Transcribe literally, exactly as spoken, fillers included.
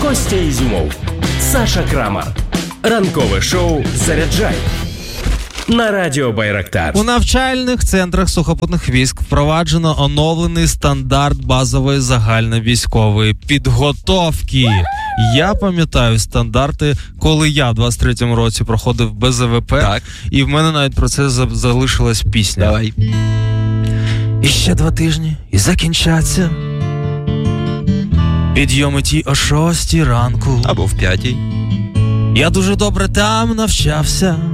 Костя Ізюмов, Саша Крамар. Ранкове шоу «Заряджай» на радіо Байрактар. У навчальних центрах сухопутних військ впроваджено оновлений стандарт базової загальновійськової підготовки. Я пам'ятаю стандарти, коли я в двадцять третьому році проходив Б З В П, так. І в мене навіть про це залишилась пісня. Давай. І ще два тижні, і закінчаться підйоми ті о шостій ранку. Або в п'ятій. Я дуже добре там навчався.